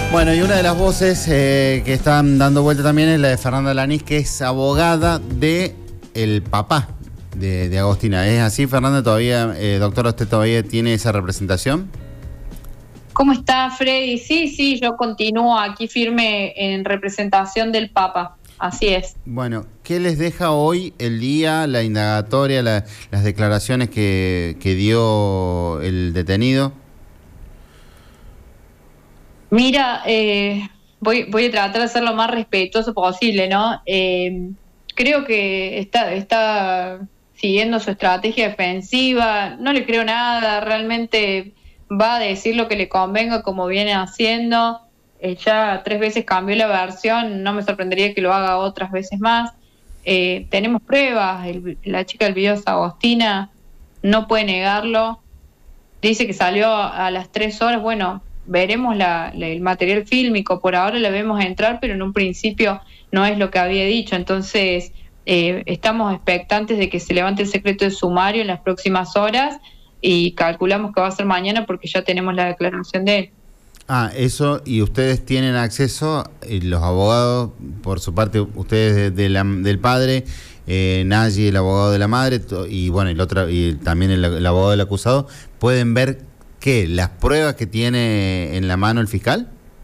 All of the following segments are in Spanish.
Bueno, y una de las voces que están dando vuelta también es la de Fernanda Lanís, que es abogada de el papá de Agostina. ¿Es así, Fernanda? ¿Todavía, doctora, usted todavía tiene esa representación? ¿Cómo está, Freddy? Sí, yo continúo aquí firme en representación del Papa. Así es. Bueno, ¿qué les deja hoy el día, la indagatoria, las declaraciones que dio el detenido? Mira, voy a tratar de ser lo más respetuoso posible, ¿no? Creo que está siguiendo su estrategia defensiva. No le creo nada, realmente va a decir lo que le convenga como viene haciendo. Ya 3 veces cambió la versión, no me sorprendería que lo haga otras veces más. Tenemos pruebas, la chica del video es Agostina, no puede negarlo. Dice que salió a las 3 horas, bueno, veremos el material fílmico, por ahora la vemos entrar, pero en un principio no es lo que había dicho, entonces estamos expectantes de que se levante el secreto de sumario en las próximas horas y calculamos que va a ser mañana porque ya tenemos la declaración de él. Ah, eso, y ustedes tienen acceso, los abogados, por su parte, ustedes del padre, Nayi, el abogado de la madre, y bueno, y también el abogado del acusado, ¿pueden ver qué? ¿Las pruebas que tiene en la mano el fiscal?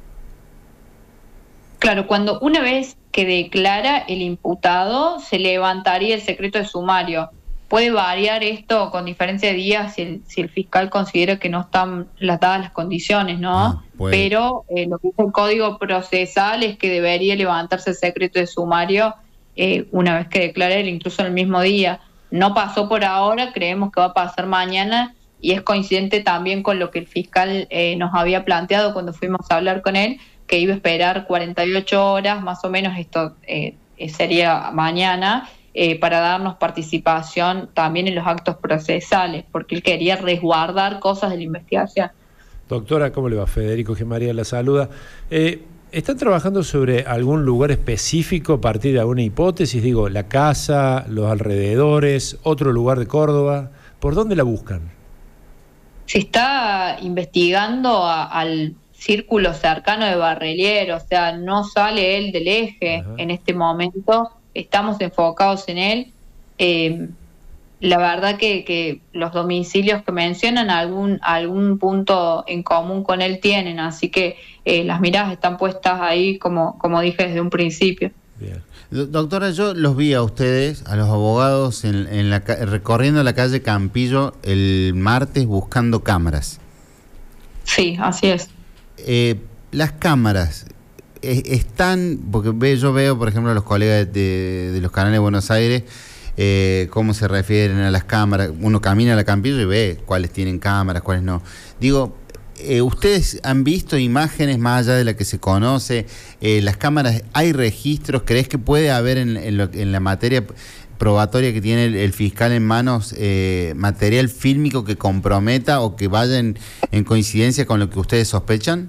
Claro, cuando una vez que declara el imputado, se levantaría el secreto de sumario. Puede variar esto con diferencia de días si el fiscal considera que no están dadas las condiciones, ¿no? Pero lo que dice el Código Procesal es que debería levantarse el secreto de sumario una vez que declare él, incluso en el mismo día. No pasó por ahora, creemos que va a pasar mañana y es coincidente también con lo que el fiscal nos había planteado cuando fuimos a hablar con él, que iba a esperar 48 horas, más o menos esto sería mañana, para darnos participación también en los actos procesales, porque él quería resguardar cosas de la investigación. Doctora, ¿cómo le va? Federico G. María la saluda. ¿Están trabajando sobre algún lugar específico a partir de alguna hipótesis? Digo, la casa, los alrededores, otro lugar de Córdoba. ¿Por dónde la buscan? Se está investigando al círculo cercano de Barrelier, o sea, no sale él del eje. Ajá. En este momento. Estamos enfocados en él. La verdad que los domicilios que mencionan algún punto en común con él tienen, así que las miradas están puestas ahí, como dije desde un principio. Bien. Doctora, yo los vi a ustedes, a los abogados, recorriendo la calle Campillo el martes buscando cámaras. Sí, así es. Las cámaras están, porque yo veo, por ejemplo, a los colegas de los canales de Buenos Aires, cómo se refieren a las cámaras. Uno camina a la Campillo y ve cuáles tienen cámaras, cuáles no. Digo, ¿ustedes han visto imágenes más allá de la que se conoce? Las cámaras, ¿hay registros? ¿Crees que puede haber en la materia probatoria que tiene el fiscal en manos material fílmico que comprometa o que vaya en coincidencia con lo que ustedes sospechan?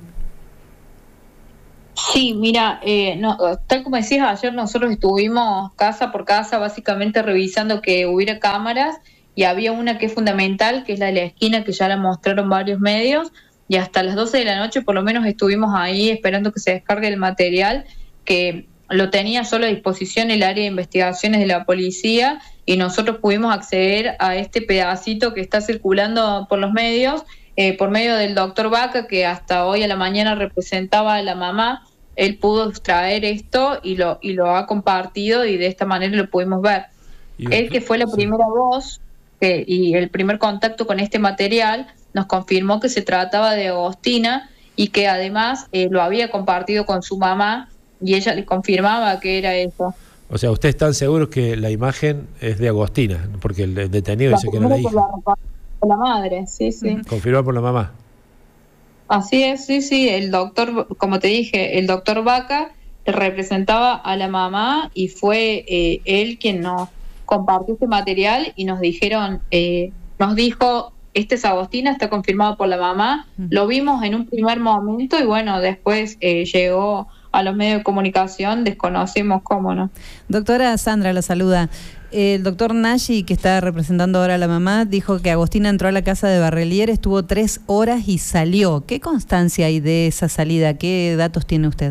Sí, mira, tal como decías, ayer nosotros estuvimos casa por casa básicamente revisando que hubiera cámaras y había una que es fundamental, que es la de la esquina, que ya la mostraron varios medios, y hasta las 12 de la noche por lo menos estuvimos ahí esperando que se descargue el material, que lo tenía solo a disposición el área de investigaciones de la policía y nosotros pudimos acceder a este pedacito que está circulando por los medios, por medio del doctor Vaca, que hasta hoy a la mañana representaba a la mamá. Él pudo extraer esto y lo ha compartido y de esta manera lo pudimos ver. Él, que fue la primera voz y el primer contacto con este material, nos confirmó que se trataba de Agostina y que además lo había compartido con su mamá y ella le confirmaba que era eso. O sea, ¿ustedes están seguros que la imagen es de Agostina? Porque el detenido dice que era la hija. Por la madre, sí. Confirmado por la mamá. Así es, sí, el doctor, como te dije, el doctor Vaca representaba a la mamá y fue él quien nos compartió este material y nos dijo, este es Agostina, está confirmado por la mamá. Lo vimos en un primer momento y bueno, después llegó a los medios de comunicación, desconocemos cómo, ¿no? Doctora Sandra la saluda. El doctor Nagy, que está representando ahora a la mamá, dijo que Agostina entró a la casa de Barrelier, estuvo 3 horas y salió. ¿Qué constancia hay de esa salida? ¿Qué datos tiene usted?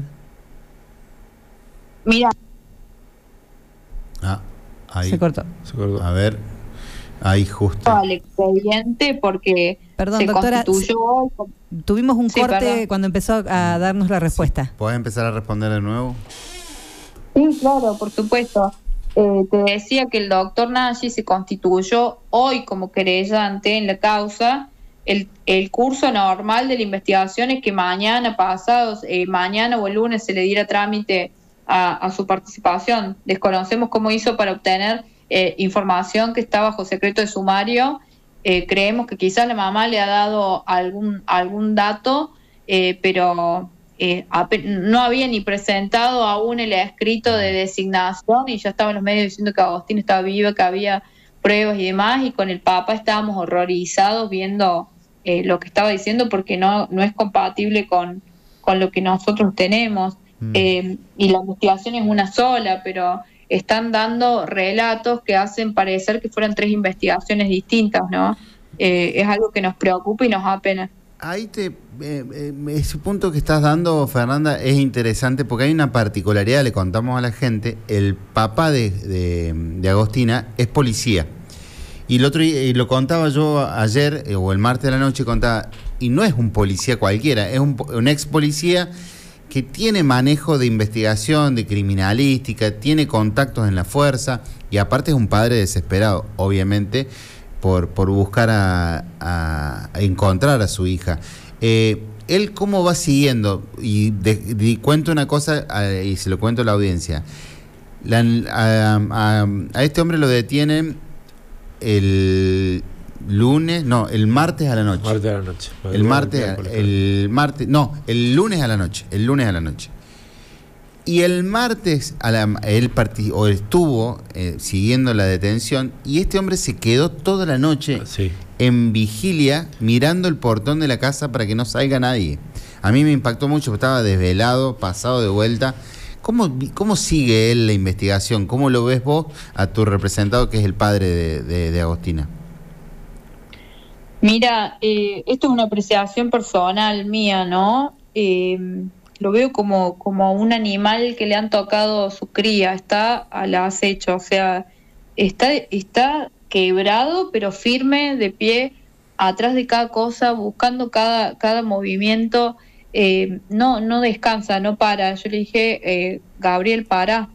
Mira. Ahí. Se cortó. A ver, ahí justo. Al expediente porque perdón, se doctora, constituyó. Tuvimos un corte perdón. cuando empezó a darnos la respuesta. Sí. ¿Podés empezar a responder de nuevo? Sí, claro, por supuesto. Te decía que el doctor Nagy se constituyó hoy como querellante en la causa. El curso normal de la investigación es que mañana o el lunes se le diera trámite a su participación. Desconocemos cómo hizo para obtener información que está bajo secreto de sumario. Creemos que quizás la mamá le ha dado algún dato, pero no había ni presentado aún el escrito de designación y ya estaban los medios diciendo que Agostina estaba viva, que había pruebas y demás, y con el Papa estábamos horrorizados viendo lo que estaba diciendo porque no es compatible con lo que nosotros tenemos. Y la investigación es una sola, pero están dando relatos que hacen parecer que fueran 3 investigaciones distintas, ¿no? Es algo que nos preocupa y nos da pena. Ahí ese punto que estás dando, Fernanda, es interesante porque hay una particularidad, le contamos a la gente. El papá de Agostina es policía. Y lo contaba yo ayer, o el martes de la noche, contaba, y no es un policía cualquiera, es un ex policía que tiene manejo de investigación, de criminalística, tiene contactos en la fuerza, y aparte es un padre desesperado, obviamente, por buscar a encontrar a su hija. Él cómo va siguiendo, y cuento una cosa, y se lo cuento a la audiencia. A este hombre lo detienen el martes a la noche. El lunes a la noche. Y el martes él estuvo siguiendo la detención, y este hombre se quedó toda la noche en vigilia mirando el portón de la casa para que no salga nadie. A mí me impactó mucho, estaba desvelado, pasado de vuelta. ¿Cómo sigue él la investigación? ¿Cómo lo ves vos a tu representado, que es el padre de Agostina? Mira, esto es una apreciación personal mía, ¿no? Lo veo como un animal que le han tocado su cría, está al acecho, o sea, está quebrado, pero firme, de pie, atrás de cada cosa, buscando cada movimiento, no descansa, no para. Yo le dije, Gabriel, para.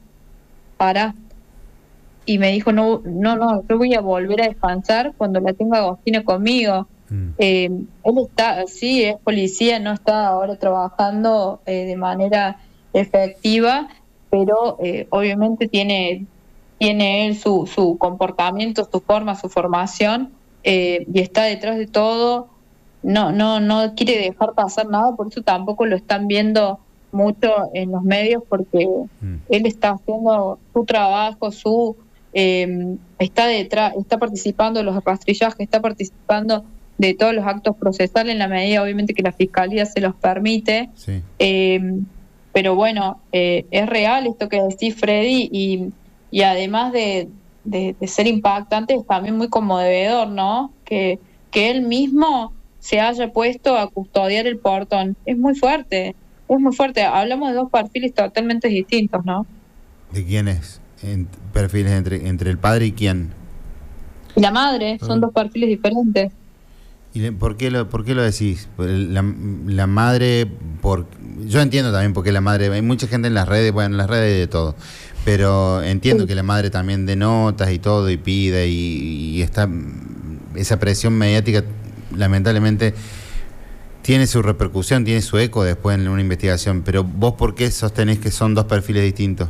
Y me dijo, no, yo voy a volver a descansar cuando la tenga Agostina conmigo. Él sí, es policía, no está ahora trabajando de manera efectiva, pero obviamente tiene él su comportamiento, su forma, su formación, y está detrás de todo. No quiere dejar pasar nada, por eso tampoco lo están viendo mucho en los medios, porque él está haciendo su trabajo, está detrás, está participando de los rastrillajes, está participando de todos los actos procesales en la medida, obviamente, que la Fiscalía se los permite. Sí. Pero bueno, es real esto que decís, Freddy, y además de ser impactante, es también muy conmovedor, ¿no? Que él mismo se haya puesto a custodiar el portón. Es muy fuerte. Hablamos de 2 perfiles totalmente distintos, ¿no? ¿De quiénes? ¿Perfiles entre el padre y quién? Y la madre, son 2 perfiles diferentes. ¿Y por qué lo decís? La madre, yo entiendo también por qué la madre, hay mucha gente en las redes, bueno, en las redes hay de todo, pero entiendo que la madre también dé notas y todo, y pide, y está, esa presión mediática lamentablemente tiene su repercusión, tiene su eco después en una investigación. Pero vos, ¿por qué sostenés que son 2 perfiles distintos?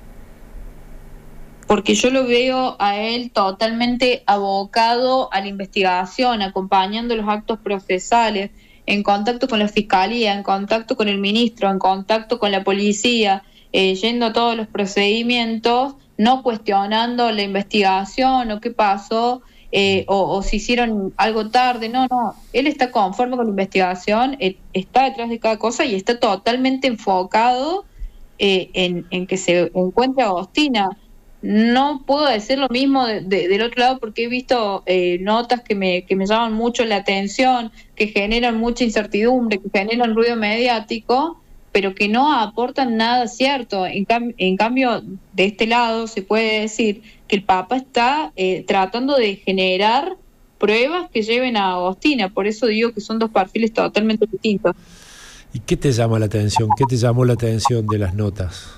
Porque yo lo veo a él totalmente abocado a la investigación, acompañando los actos procesales, en contacto con la Fiscalía, en contacto con el ministro, en contacto con la policía, yendo a todos los procedimientos, no cuestionando la investigación o qué pasó, o si hicieron algo tarde. No, él está conforme con la investigación, él está detrás de cada cosa y está totalmente enfocado en que se encuentre Agostina. No puedo decir lo mismo del otro lado, porque he visto notas que me llaman mucho la atención, que generan mucha incertidumbre, que generan ruido mediático, pero que no aportan nada cierto. En cambio, de este lado se puede decir que el Papa está tratando de generar pruebas que lleven a Agostina. Por eso digo que son dos perfiles totalmente distintos. ¿Y qué te llama la atención? ¿Qué te llamó la atención de las notas?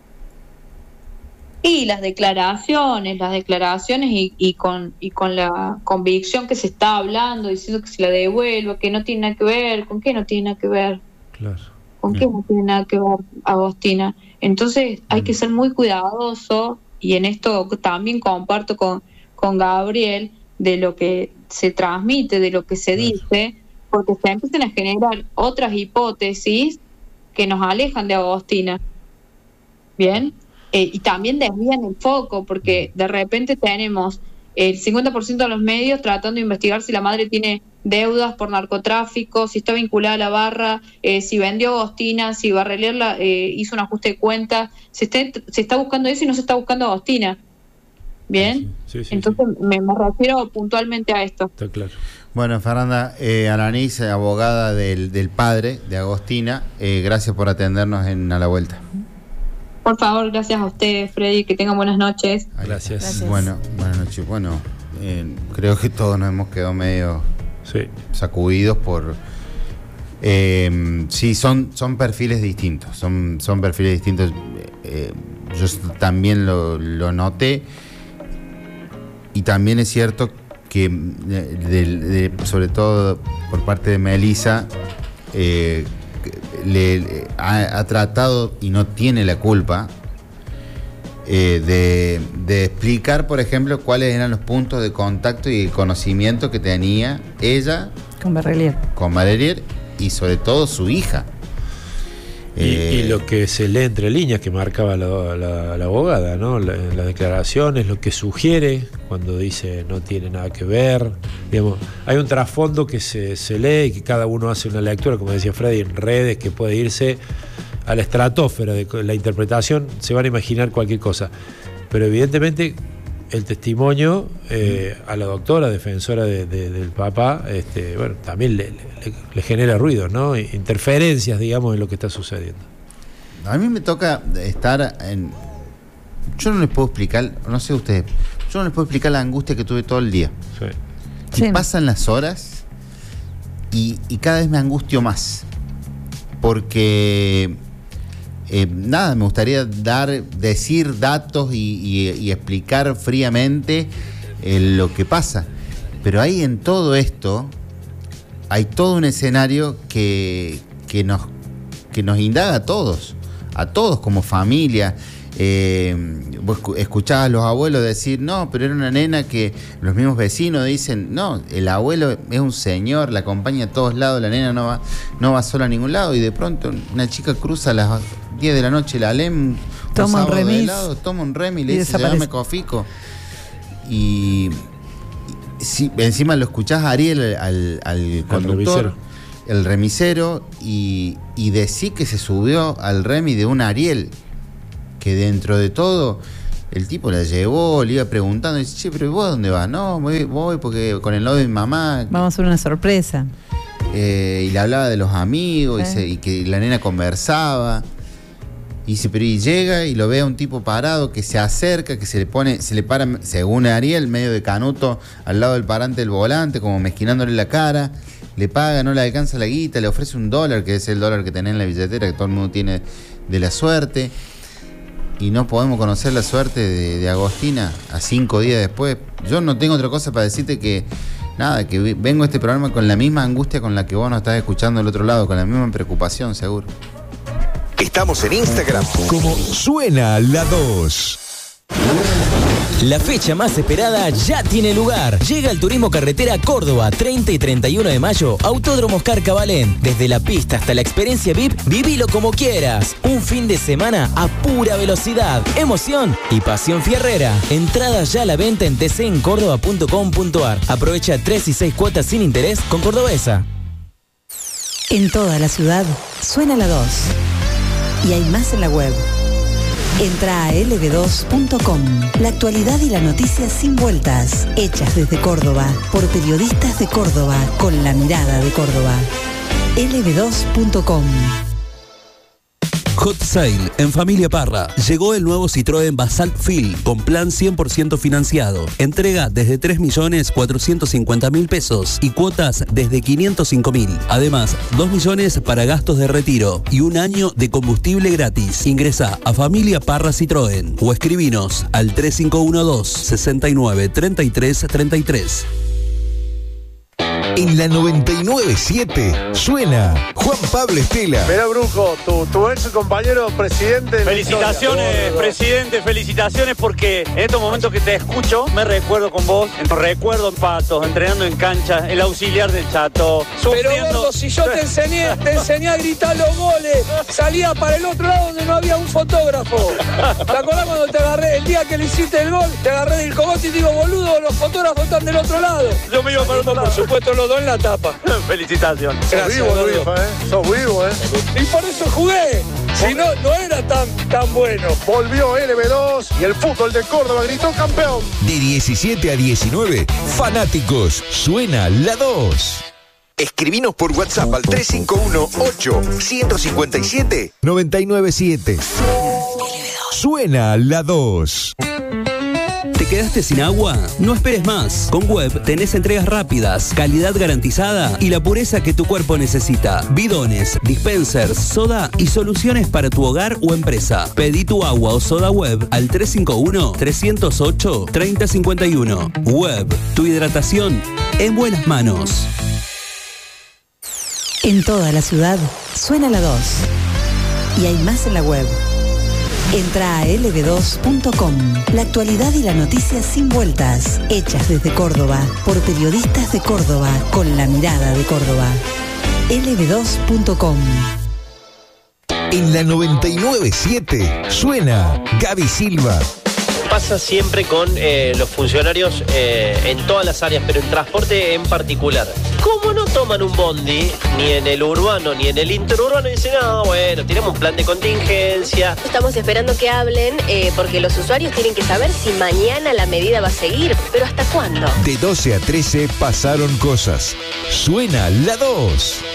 Y las declaraciones y con la convicción que se está hablando, diciendo que se la devuelva, que no tiene nada que ver. ¿Con qué no tiene nada que ver? Claro. ¿Con qué no tiene nada que ver Agostina? Entonces hay que ser muy cuidadoso, y en esto también comparto con Gabriel, de lo que se transmite, de lo que se dice, porque se empiezan a generar otras hipótesis que nos alejan de Agostina. ¿Bien? Y también desvían el foco, porque de repente tenemos el 50% de los medios tratando de investigar si la madre tiene deudas por narcotráfico, si está vinculada a la barra, si vendió Agostina, si Barrelier hizo un ajuste de cuentas. Se está buscando eso y no se está buscando Agostina. ¿Bien? Sí. Entonces me refiero puntualmente a esto. Está claro. Bueno, Fernanda, Alanis, abogada del padre de Agostina, gracias por atendernos en A la Vuelta. Por favor, gracias a usted, Freddy, que tengan buenas noches. Gracias. Bueno, buenas noches. Bueno, creo que todos nos hemos quedado medio sacudidos por... sí, son perfiles distintos, son perfiles distintos. Yo también lo noté, y también es cierto que, sobre todo por parte de Melissa, ha tratado, y no tiene la culpa, de explicar, por ejemplo, cuáles eran los puntos de contacto y el conocimiento que tenía ella con Barrelier y sobre todo su hija. Y lo que se lee entre líneas que marcaba la abogada, ¿no? Las declaraciones, lo que sugiere cuando dice no tiene nada que ver. Digamos, hay un trasfondo que se lee y que cada uno hace una lectura, como decía Freddy, en redes, que puede irse a la estratosfera de la interpretación. Se van a imaginar cualquier cosa. Pero evidentemente el testimonio a la doctora defensora del papá, bueno, también le genera ruido, ¿no? Interferencias, digamos, en lo que está sucediendo. A mí me toca estar en... Yo no les puedo explicar, no sé ustedes, yo no les puedo explicar la angustia que tuve todo el día. Sí. Y pasan las horas y cada vez me angustio más. Porque... me gustaría decir datos y explicar fríamente lo que pasa, pero ahí en todo esto hay todo un escenario que nos indaga a todos como familia. Vos escuchabas a los abuelos decir, no, pero era una nena que los mismos vecinos dicen, no, el abuelo es un señor, la acompaña a todos lados, la nena no va sola a ningún lado, y de pronto una chica cruza a las 10 de la noche la Alem, toma un remis, le dice, llévame Cofico. Y sí, encima lo escuchás a Ariel, al conductor, el remisero, y decís que se subió al remis de un Ariel, que dentro de todo el tipo la llevó, le iba preguntando, y dice, che, pero ¿vos dónde vas? No, voy porque con el novio de mi mamá. Vamos a hacer una sorpresa. Y le hablaba de los amigos, y que la nena conversaba. Y dice, pero y llega y lo ve a un tipo parado que se acerca, que se le para, según Ariel, medio de canuto, al lado del parante del volante, como mezquinándole la cara. Le paga, no le alcanza la guita, le ofrece $1, que es el dólar que tenés en la billetera, que todo el mundo tiene de la suerte. Y no podemos conocer la suerte de Agostina a 5 días después. Yo no tengo otra cosa para decirte que nada, que vengo a este programa con la misma angustia con la que vos nos estás escuchando del otro lado, con la misma preocupación, seguro. Estamos en Instagram como Suena la 2. La fecha más esperada ya tiene lugar. Llega el Turismo Carretera Córdoba, 30 y 31 de mayo, Autódromo Oscar Cabalén. Desde la pista hasta la experiencia VIP, vivilo como quieras. Un fin de semana a pura velocidad, emoción y pasión fierrera. Entradas ya a la venta en tcencórdoba.com.ar. Aprovecha 3 y 6 cuotas sin interés con Cordobesa. En toda la ciudad, suena la 2. Y hay más en la web. Entra a lb2.com. La actualidad y la noticia sin vueltas. Hechas desde Córdoba, por periodistas de Córdoba, con la mirada de Córdoba. lb2.com. Hot Sale en Familia Parra. Llegó el nuevo Citroën Basalt Fil con plan 100% financiado. Entrega desde 3.450.000 pesos y cuotas desde 505.000. Además, 2 millones para gastos de retiro y 1 año de combustible gratis. Ingresa a Familia Parra Citroën o escribinos al 3512-693333. En la 99.7 suena Juan Pablo Estela. Mira, Brujo, tu ex compañero presidente. Felicitaciones, presidente, felicitaciones, porque en estos momentos que te escucho me recuerdo con vos, recuerdo en Patos, entrenando en cancha, el auxiliar del Chato. Pero gordo, si yo te enseñé a gritar los goles, salía para el otro lado donde no había un fotógrafo. ¿Te acordás cuando te agarré, el día que le hiciste el gol, te agarré del cogote y digo, boludo, los fotógrafos están del otro lado? Yo me iba para otro lado. Por supuesto, los dos en la tapa. Felicitaciones. Sos vivo, Luis, sos vivo, Y por eso jugué. Si no, no era tan bueno. Volvió LB2 y el fútbol de Córdoba gritó campeón. De 17 a 19, fanáticos, suena la 2. Escribinos por WhatsApp al 351-8-157-997. Suena la 2. ¿Te quedaste sin agua? No esperes más. Con Web tenés entregas rápidas, calidad garantizada y la pureza que tu cuerpo necesita. Bidones, dispensers, soda y soluciones para tu hogar o empresa. Pedí tu agua o soda Web al 351-308-3051. Web, tu hidratación en buenas manos. En toda la ciudad suena la 2. Y hay más en la web. Entra a lb2.com. La actualidad y la noticia sin vueltas. Hechas desde Córdoba, por periodistas de Córdoba, con la mirada de Córdoba. lb2.com. En la 99.7 suena Gaby Silva. Pasa siempre con los funcionarios en todas las áreas, pero en transporte en particular. ¿Cómo no toman un bondi, ni en el urbano, ni en el interurbano? Y dicen, no, bueno, tenemos un plan de contingencia. Estamos esperando que hablen, porque los usuarios tienen que saber si mañana la medida va a seguir. ¿Pero hasta cuándo? De 12 a 13 pasaron cosas. Suena la 2.